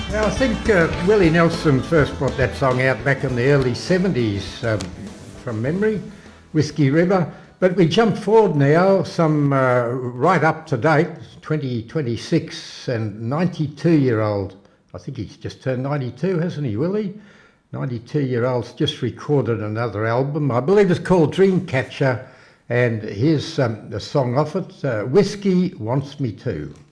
Now, I think Willie Nelson first brought that song out back in the early 70s from memory, Whiskey River. But we jump forward now, some right up to date, 2026 and 92-year-old. I think he's just turned 92, hasn't he, Willie? 92-year-old's just recorded another album. I believe it's called Dreamcatcher, and here's the song off it, Whiskey Wants Me To.